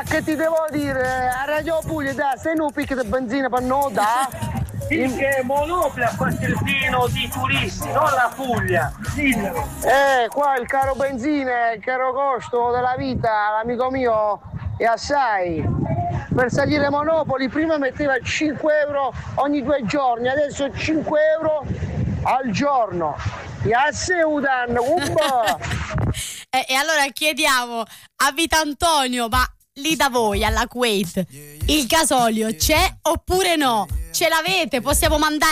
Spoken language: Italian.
che ti devo dire? A Radio Puglia, dai, sei un picco di benzina per no, da? Che Monopoli ha fatto il pieno di turisti, non la Puglia. Dillo. Qua il caro benzina, il caro costo della vita, l'amico mio, è assai. Per salire Monopoli prima metteva 5 euro ogni 2 giorni, adesso 5 euro al giorno. E allora chiediamo a Vita Antonio, ma lì da voi alla Kuwait il gasolio c'è oppure no? Ce l'avete? Possiamo mandare